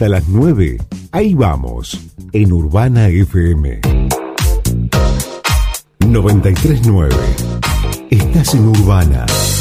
Hasta las 9, ahí vamos, en Urbana FM 93.9. Estás en Urbana.